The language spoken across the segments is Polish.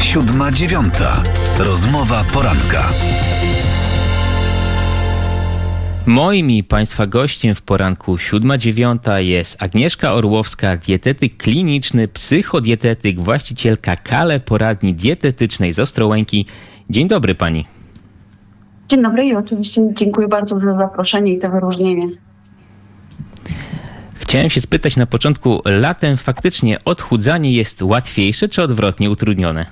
7:09. Rozmowa poranka. Moim i Państwa gościem w poranku 7:09 jest Agnieszka Orłowska, dietetyk kliniczny, psychodietetyk, właścicielka Kale Poradni Dietetycznej z Ostrołęki. Dzień dobry Pani. Dzień dobry i oczywiście dziękuję bardzo za zaproszenie i to wyróżnienie. Chciałem się spytać na początku, latem faktycznie odchudzanie jest łatwiejsze czy odwrotnie utrudnione?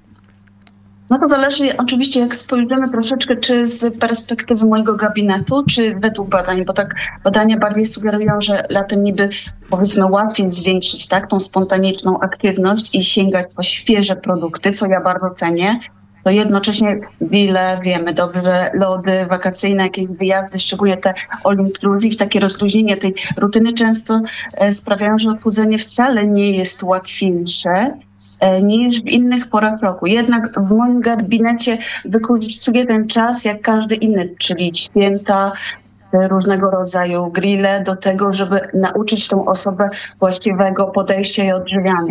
No to zależy oczywiście, jak spojrzymy troszeczkę, czy z perspektywy mojego gabinetu, czy według badań, bo tak badania bardziej sugerują, że latem niby powiedzmy łatwiej zwiększyć tą spontaniczną aktywność i sięgać po świeże produkty, co ja bardzo cenię. To jednocześnie grille, wiemy dobrze, lody wakacyjne, jakieś wyjazdy, szczególnie te all inclusive, takie rozluźnienie tej rutyny często sprawiają, że odchudzenie wcale nie jest łatwiejsze niż w innych porach roku. Jednak w moim gabinecie wykorzystuję ten czas jak każdy inny, czyli święta, różnego rodzaju grille do tego, żeby nauczyć tą osobę właściwego podejścia i odżywiania.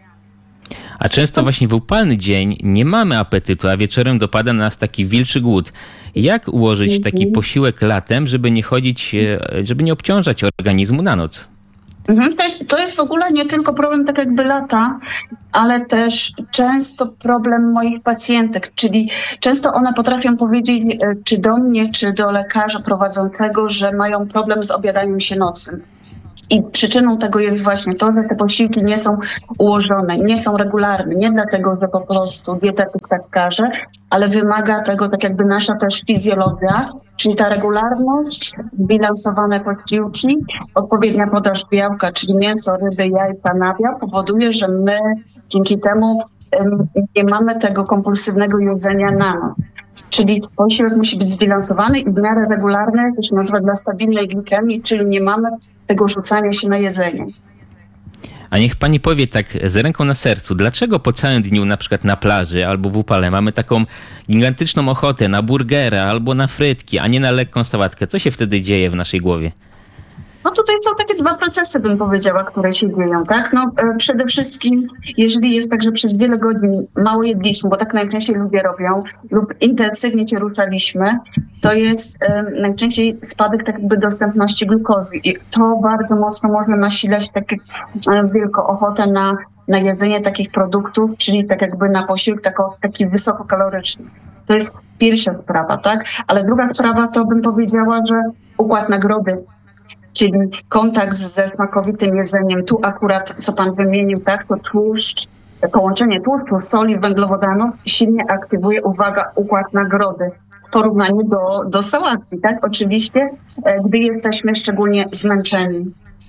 A często właśnie w upalny dzień nie mamy apetytu, a wieczorem dopada nas taki wilczy głód. Jak ułożyć taki posiłek latem, żeby nie chodzić, żeby nie obciążać organizmu na noc? To jest w ogóle nie tylko problem tak jakby lata, ale też często problem moich pacjentek, czyli często one potrafią powiedzieć czy do mnie, czy do lekarza prowadzącego, że mają problem z obiadaniem się nocnym. I przyczyną tego jest właśnie to, że te posiłki nie są ułożone, nie są regularne. Nie dlatego, że po prostu dietetyk tak każe, ale wymaga tego tak jakby nasza też fizjologia, czyli ta regularność, zbilansowane posiłki, odpowiednia podaż białka, czyli mięso, ryby, jajka, nabiał, powoduje, że my dzięki temu nie mamy tego kompulsywnego jedzenia na noc. Czyli posiłek musi być zbilansowany i w miarę regularny, to się nazywa dla stabilnej glikemii, czyli nie mamy tego rzucania się na jedzenie. A niech Pani powie tak z ręką na sercu, dlaczego po całym dniu, na przykład na plaży albo w upale, mamy taką gigantyczną ochotę na burgera albo na frytki, a nie na lekką sałatkę? Co się wtedy dzieje w naszej głowie? No tutaj są takie dwa procesy, bym powiedziała, które się dzieją, tak? Przede wszystkim, jeżeli jest tak, że przez wiele godzin mało jedliśmy, bo tak najczęściej ludzie robią, lub intensywnie się ruszaliśmy, to jest najczęściej spadek tak jakby dostępności glukozy i to bardzo mocno może nasilać wielką ochotę na jedzenie takich produktów, czyli tak jakby na posiłek taki wysokokaloryczny. To jest pierwsza sprawa, tak? Ale druga sprawa to bym powiedziała, że układ nagrody, czyli kontakt ze smakowitym jedzeniem. Tu akurat, co Pan wymienił, tak, to tłuszcz, połączenie tłuszczu, soli, węglowodanów silnie aktywuje, uwaga, układ nagrody w porównaniu do sałatki, tak? Oczywiście, gdy jesteśmy szczególnie zmęczeni.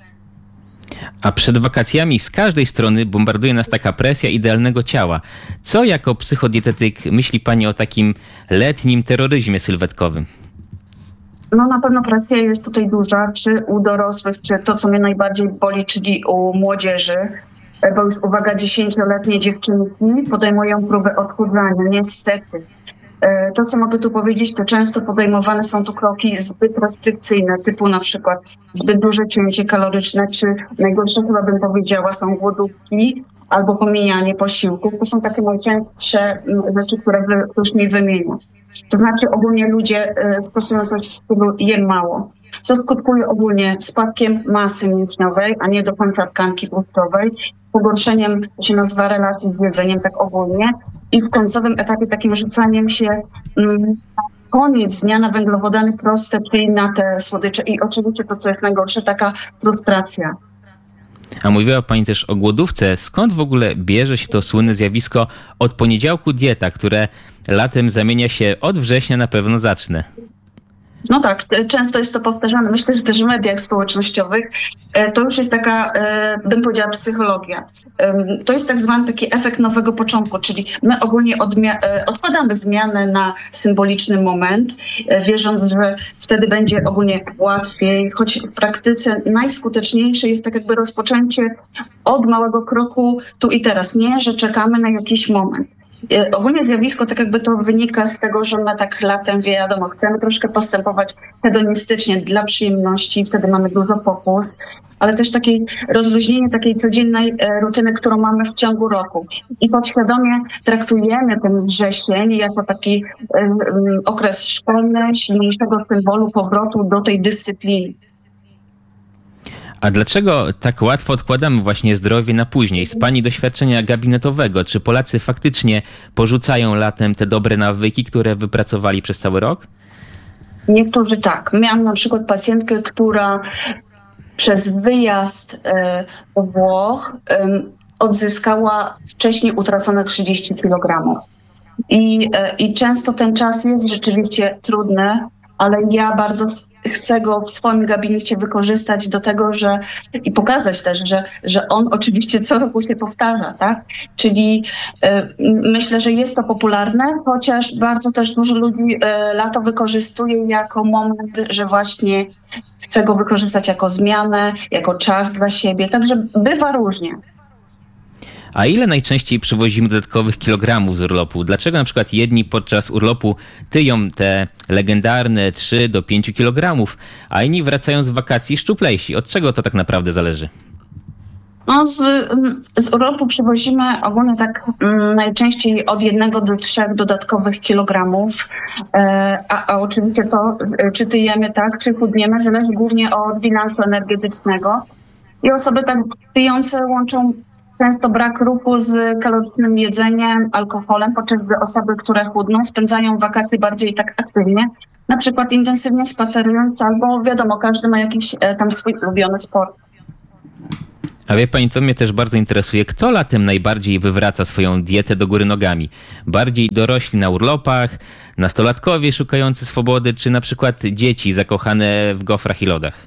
A przed wakacjami z każdej strony bombarduje nas taka presja idealnego ciała. Co jako psychodietetyk myśli Pani o takim letnim terroryzmie sylwetkowym? No na pewno presja jest tutaj duża, czy u dorosłych, czy to, co mnie najbardziej boli, czyli u młodzieży, bo już uwaga, 10-letnie dziewczynki podejmują próbę odchudzania, niestety. To, co mogę tu powiedzieć, to często podejmowane są tu kroki zbyt restrykcyjne, typu na przykład zbyt duże cięcie kaloryczne, czy najgorsze chyba bym powiedziała są głodówki albo pomijanie posiłków. To są takie najczęstsze rzeczy, które już mi wymienię. To znaczy ogólnie ludzie stosują coś w stylu jem mało, co skutkuje ogólnie spadkiem masy mięśniowej, a nie do końca tkanki tłuszczowej, pogorszeniem, to się nazywa relacji z jedzeniem tak ogólnie i w końcowym etapie takim rzucaniem się na koniec dnia na węglowodany proste, czyli na te słodycze i oczywiście to, co jest najgorsze, taka frustracja. A mówiła Pani też o głodówce. Skąd w ogóle bierze się to słynne zjawisko od poniedziałku dieta, które latem zamienia się od września na pewno zacznę? No tak, często jest to powtarzane. Myślę, że też w mediach społecznościowych. To już jest taka, bym powiedziała, psychologia. To jest tak zwany taki efekt nowego początku, czyli my ogólnie odkładamy zmianę na symboliczny moment, wierząc, że wtedy będzie ogólnie łatwiej, choć w praktyce najskuteczniejsze jest tak jakby rozpoczęcie od małego kroku tu i teraz. Nie, że czekamy na jakiś moment. Ogólnie zjawisko tak jakby to wynika z tego, że my tak latem, wiadomo, chcemy troszkę postępować hedonistycznie dla przyjemności, wtedy mamy dużo pokus. ale też takiej rozluźnienie takiej codziennej rutyny, którą mamy w ciągu roku. I podświadomie traktujemy ten wrzesień jako taki okres szkolny, silniejszego symbolu powrotu do tej dyscypliny. A dlaczego tak łatwo odkładamy właśnie zdrowie na później? Z Pani doświadczenia gabinetowego, czy Polacy faktycznie porzucają latem te dobre nawyki, które wypracowali przez cały rok? Niektórzy tak. Miałam na przykład pacjentkę, która przez wyjazd do Włoch odzyskała wcześniej utracone 30 kg. I często ten czas jest rzeczywiście trudny, ale ja bardzo chcę go w swoim gabinecie wykorzystać do tego, i pokazać też, że on oczywiście co roku się powtarza, tak? Czyli myślę, że jest to popularne, chociaż bardzo też dużo ludzi lato wykorzystuje jako moment, że właśnie chce go wykorzystać jako zmianę, jako czas dla siebie, także bywa różnie. A ile najczęściej przywozimy dodatkowych kilogramów z urlopu? Dlaczego na przykład jedni podczas urlopu tyją te legendarne 3 do 5 kilogramów, a inni wracają z wakacji szczuplejsi? Od czego to tak naprawdę zależy? No, z urlopu przywozimy ogólnie tak najczęściej od 1 do 3 dodatkowych kilogramów, a oczywiście to, czy tyjemy tak, czy chudniemy, zależy głównie od bilansu energetycznego. I osoby tak tyjące łączą często brak ruchu z kalorycznym jedzeniem, alkoholem, podczas gdy osoby, które chudną, spędzają wakacje bardziej tak aktywnie, na przykład intensywnie spacerując, albo wiadomo, każdy ma jakiś tam swój ulubiony sport. A wie Pani, to mnie też bardzo interesuje. Kto latem najbardziej wywraca swoją dietę do góry nogami? Bardziej dorośli na urlopach, nastolatkowie szukający swobody, czy na przykład dzieci zakochane w gofrach i lodach?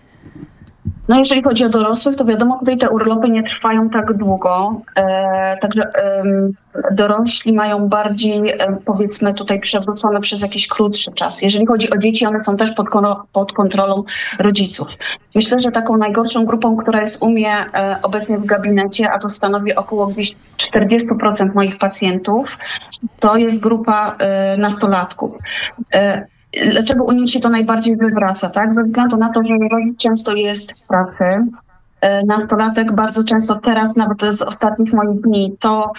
No jeżeli chodzi o dorosłych, to wiadomo, tutaj te urlopy nie trwają tak długo, także dorośli mają bardziej, powiedzmy tutaj przewrócone przez jakiś krótszy czas. Jeżeli chodzi o dzieci, one są też pod kontrolą rodziców. Myślę, że taką najgorszą grupą, która jest u mnie obecnie w gabinecie, a to stanowi około gdzieś 40% moich pacjentów, to jest grupa nastolatków. Dlaczego u nich się to najbardziej wywraca, tak? Ze względu na to, że rodzic często jest w pracy. Nastolatek bardzo często teraz, nawet z ostatnich moich dni,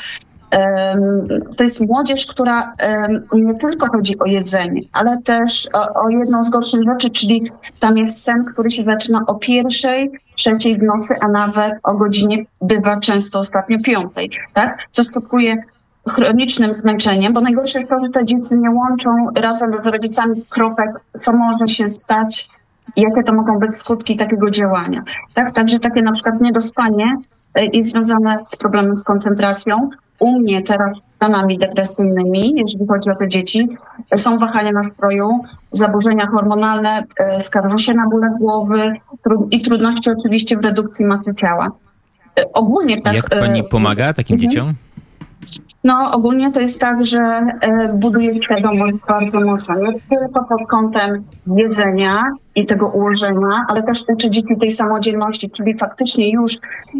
to jest młodzież, która nie tylko chodzi o jedzenie, ale też o jedną z gorszych rzeczy, czyli tam jest sen, który się zaczyna o 1:00, 3:00 w nocy, a nawet o godzinie bywa często ostatnio 5:00, tak? Co skutkuje chronicznym zmęczeniem, bo najgorsze jest to, że te dzieci nie łączą razem z rodzicami kropek, co może się stać, jakie to mogą być skutki takiego działania. Tak? Także takie na przykład niedospanie jest związane z problemem z koncentracją. U mnie teraz stanami depresyjnymi, jeżeli chodzi o te dzieci, są wahania nastroju, zaburzenia hormonalne, skarżą się na bóle głowy i trudności oczywiście w redukcji masy ciała. Ogólnie tak. Jak Pani pomaga takim dzieciom? No ogólnie to jest tak, że buduje świadomość bardzo mocno, nie tylko pod kątem jedzenia i tego ułożenia, ale też uczy dzieci tej samodzielności, czyli faktycznie już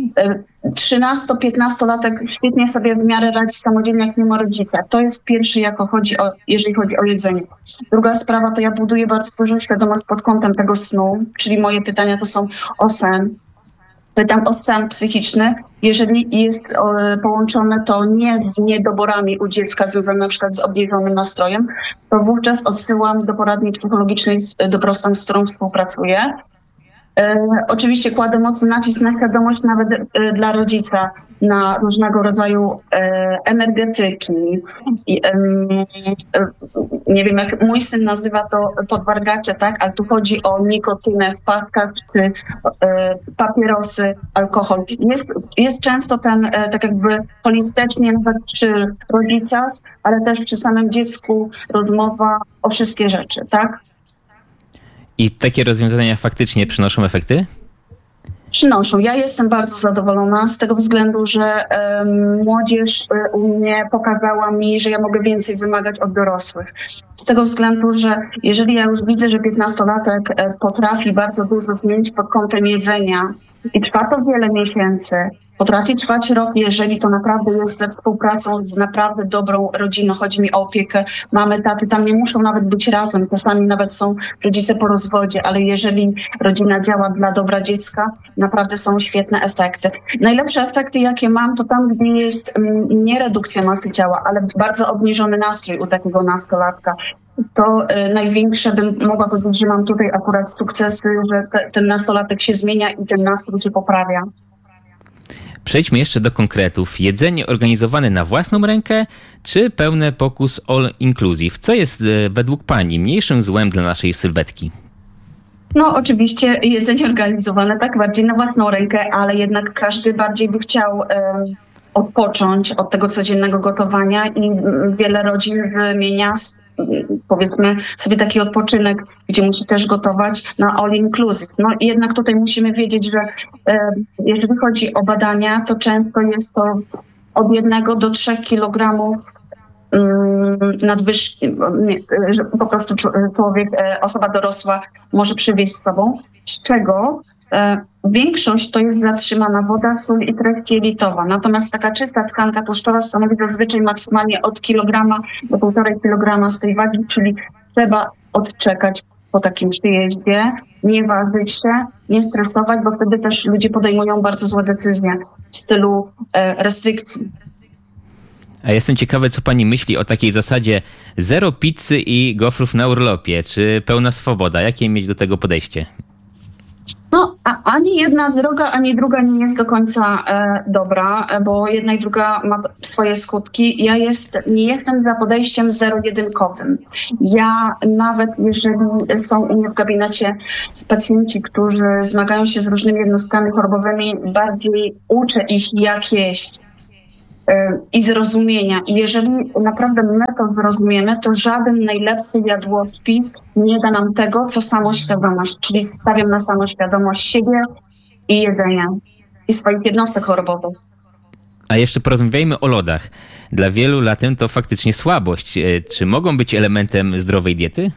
13-15-latek świetnie sobie w miarę radzi samodzielnie jak mimo rodzica. To jest pierwszy, jeżeli chodzi o jedzenie. Druga sprawa, to ja buduję bardzo dużą świadomość pod kątem tego snu, czyli moje pytania to są o sen. Pytam o stan psychiczny, jeżeli jest połączone to nie z niedoborami u dziecka związane na przykład z obniżonym nastrojem, to wówczas odsyłam do poradni psychologicznej Dobrostan, z którą współpracuję. Oczywiście kładę mocny nacisk na świadomość nawet dla rodzica, na różnego rodzaju energetyki. Nie wiem, jak mój syn nazywa to podwargacze, tak? Ale tu chodzi o nikotynę w paskach, czy papierosy, alkohol. Jest często ten, tak jakby holistycznie, nawet przy rodzicach, ale też przy samym dziecku rozmowa o wszystkie rzeczy, tak? I takie rozwiązania faktycznie przynoszą efekty? Przynoszą. Ja jestem bardzo zadowolona z tego względu, że młodzież u mnie pokazała mi, że ja mogę więcej wymagać od dorosłych. Z tego względu, że jeżeli ja już widzę, że 15-latek potrafi bardzo dużo zmienić pod kątem jedzenia i trwa to wiele miesięcy, Potrafi trwać rok, jeżeli to naprawdę jest ze współpracą z naprawdę dobrą rodziną. Chodzi mi o opiekę mamy, taty. Tam nie muszą nawet być razem. Czasami nawet są rodzice po rozwodzie, ale jeżeli rodzina działa dla dobra dziecka, naprawdę są świetne efekty. Najlepsze efekty, jakie mam, to tam, gdzie jest nie redukcja masy ciała, ale bardzo obniżony nastrój u takiego nastolatka. To największe bym mogła powiedzieć, że mam tutaj akurat sukcesy, że ten nastolatek się zmienia i ten nastrój się poprawia. Przejdźmy jeszcze do konkretów. Jedzenie organizowane na własną rękę, czy pełne pokus all inclusive? Co jest według Pani mniejszym złem dla naszej sylwetki? No oczywiście jedzenie organizowane tak bardziej na własną rękę, ale jednak każdy bardziej by chciał odpocząć od tego codziennego gotowania i wiele rodzin wymienia powiedzmy sobie taki odpoczynek, gdzie musi też gotować na all inclusive. No i jednak tutaj musimy wiedzieć, że jeżeli chodzi o badania, to często jest to od 1 do 3 kilogramów nadwyżki, że po prostu człowiek, osoba dorosła może przywieźć z sobą, z czego większość to jest zatrzymana woda, sól i treść jelitowa. Natomiast taka czysta tkanka tłuszczowa stanowi zazwyczaj maksymalnie od kilograma do 1,5 kilograma z tej wagi, czyli trzeba odczekać po takim przyjeździe, nie ważyć się, nie stresować, bo wtedy też ludzie podejmują bardzo złe decyzje w stylu restrykcji. A jestem ciekawy, co Pani myśli o takiej zasadzie zero pizzy i gofrów na urlopie, czy pełna swoboda? Jakie mieć do tego podejście? No, ani jedna droga, ani druga nie jest do końca dobra, bo jedna i druga ma swoje skutki. Nie jestem za podejściem zero-jedynkowym. Ja nawet jeżeli są u mnie w gabinecie pacjenci, którzy zmagają się z różnymi jednostkami chorobowymi, bardziej uczę ich, jak jeść i zrozumienia. I jeżeli naprawdę my to zrozumiemy, to żaden najlepszy jadłospis nie da nam tego, co samoświadomość, czyli stawiam na samoświadomość siebie i jedzenia i swoich jednostek chorobowych. A jeszcze porozmawiajmy o lodach. Dla wielu latem to faktycznie słabość. Czy mogą być elementem zdrowej diety?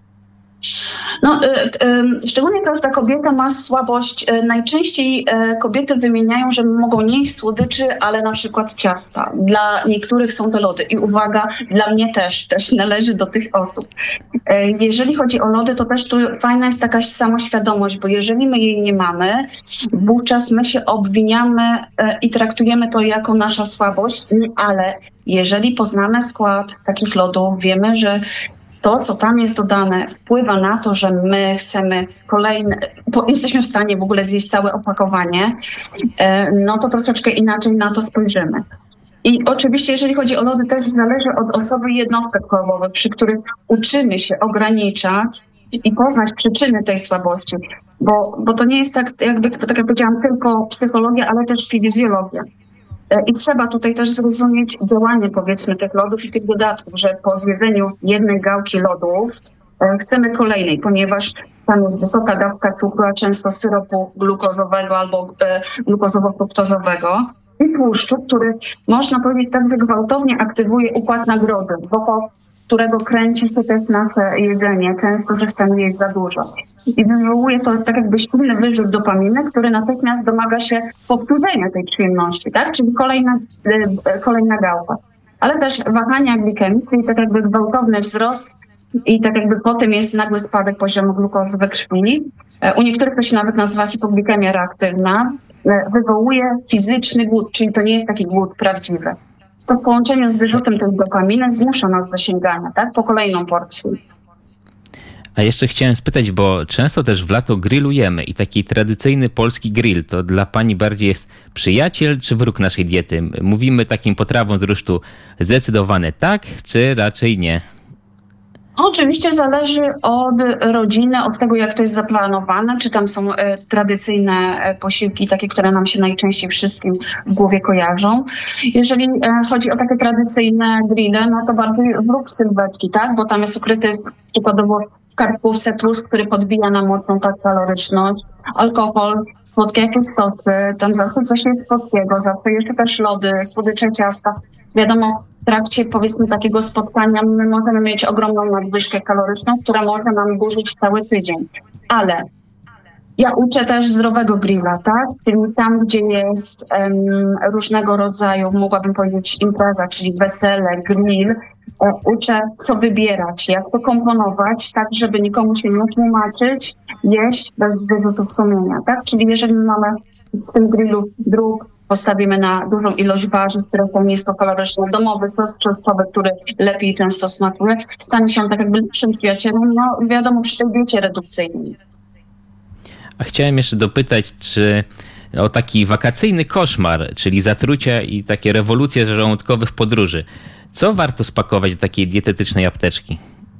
No, szczególnie każda kobieta ma słabość. Najczęściej kobiety wymieniają, że mogą nie jeść słodyczy, ale na przykład ciasta. Dla niektórych są to lody. I uwaga, dla mnie też należy do tych osób. Jeżeli chodzi o lody, to też tu fajna jest taka samoświadomość, bo jeżeli my jej nie mamy, wówczas my się obwiniamy i traktujemy to jako nasza słabość, ale jeżeli poznamy skład takich lodów, wiemy, że to, co tam jest dodane, wpływa na to, że my chcemy jesteśmy w stanie w ogóle zjeść całe opakowanie, no to troszeczkę inaczej na to spojrzymy. I oczywiście, jeżeli chodzi o lody, też zależy od osoby i jednostek chorobowych, przy których uczymy się ograniczać i poznać przyczyny tej słabości, bo to nie jest tak jak powiedziałam, tylko psychologia, ale też fizjologia. I trzeba tutaj też zrozumieć działanie, powiedzmy, tych lodów i tych dodatków, że po zjedzeniu jednej gałki lodów chcemy kolejnej, ponieważ tam jest wysoka dawka cukru, a często syropu glukozowego albo glukozowo-fruktozowego i tłuszczu, który można powiedzieć tak, że gwałtownie aktywuje układ nagrody, wokół którego kręci się też nasze jedzenie, często, że chcemy jeść za dużo. I wywołuje to tak jakby silny wyrzut dopaminy, który natychmiast domaga się powtórzenia tej przyjemności, tak? Czyli kolejna gałka. Ale też wahania glikemii, czyli tak jakby gwałtowny wzrost i tak jakby potem jest nagły spadek poziomu glukozy we krwi. U niektórych to się nawet nazywa hipoglikemia reaktywna. Wywołuje fizyczny głód, czyli to nie jest taki głód prawdziwy. To w połączeniu z wyrzutem tej dopaminy zmusza nas do sięgania, tak? Po kolejną porcję. A jeszcze chciałem spytać, bo często też w lato grillujemy i taki tradycyjny polski grill to dla Pani bardziej jest przyjaciel czy wróg naszej diety? Mówimy takim potrawom z rusztu zdecydowane tak, czy raczej nie? Oczywiście zależy od rodziny, od tego, jak to jest zaplanowane, czy tam są tradycyjne posiłki, takie, które nam się najczęściej wszystkim w głowie kojarzą. Jeżeli chodzi o takie tradycyjne grille, no to bardziej wróg sylwetki, tak? Bo tam jest ukryty przykładowo w kartkówce tłuszcz, który podbija nam mocną kaloryczność, alkohol, słodkie jakieś sosy, tam zawsze coś jest słodkiego, zawsze jeszcze też lody, słodycze, ciasta. Wiadomo, w trakcie powiedzmy takiego spotkania my możemy mieć ogromną nadwyżkę kaloryczną, która może nam burzyć cały tydzień. Ale Ja uczę też zdrowego grilla, tak? Czyli tam, gdzie jest różnego rodzaju, mogłabym powiedzieć, impreza, czyli wesele, grill, uczę, co wybierać, jak to komponować, tak, żeby nikomu się nie tłumaczyć, jeść bez wyrzutów sumienia, tak? Czyli jeżeli mamy w tym grillu drób, postawimy na dużą ilość warzyw, które są niskokaloryczne, domowy sos czosnkowy, który lepiej często smakuje, stanie się on tak jakby lepszym przyjacielem, no wiadomo, przy tej diecie redukcyjnej. A chciałem jeszcze dopytać, czy o taki wakacyjny koszmar, czyli zatrucia i takie rewolucje żołądkowe w podróży. Co warto spakować do takiej dietetycznej apteczki?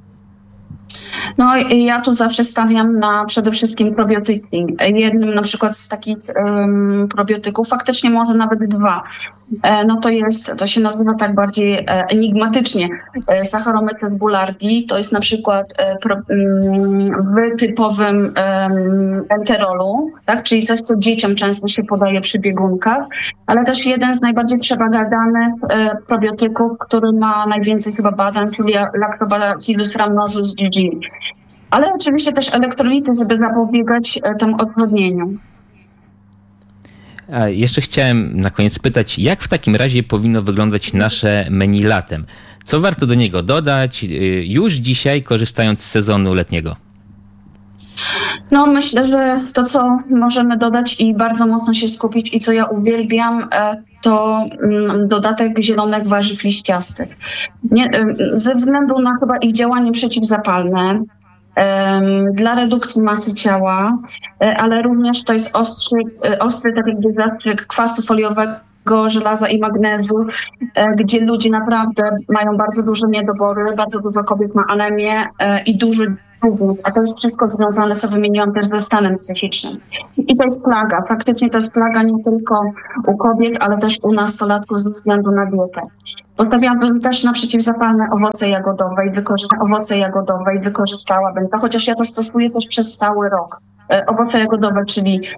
No i ja tu zawsze stawiam na przede wszystkim probiotyki. Jednym na przykład z takich probiotyków, faktycznie może nawet dwa, no to się nazywa tak bardziej enigmatycznie Saccharomyces boulardii. To jest na przykład w typowym enterolu, tak? Czyli coś, co dzieciom często się podaje przy biegunkach, ale też jeden z najbardziej przebadanych probiotyków, który ma najwięcej chyba badań, czyli Lactobacillus rhamnosus GG. Ale oczywiście też elektrolity, żeby zapobiegać temu odwodnieniu. A jeszcze chciałem na koniec spytać, jak w takim razie powinno wyglądać nasze menu latem? Co warto do niego dodać już dzisiaj, korzystając z sezonu letniego? No myślę, że to, co możemy dodać i bardzo mocno się skupić i co ja uwielbiam, to dodatek zielonych warzyw liściastych. Ze względu na chyba ich działanie przeciwzapalne, dla redukcji masy ciała, ale również to jest ostry tak jakby zastrzyk kwasu foliowego, żelaza i magnezu, gdzie ludzie naprawdę mają bardzo duże niedobory, bardzo dużo kobiet ma anemię i duży biznes, a to jest wszystko związane, co wymieniłam, też ze stanem psychicznym. I to jest plaga. Faktycznie to jest plaga nie tylko u kobiet, ale też u nastolatków ze względu na dietę. Postawiłabym też na przeciwzapalne owoce jagodowe i wykorzystałabym to, chociaż ja to stosuję też przez cały rok. Owoce jagodowe, czyli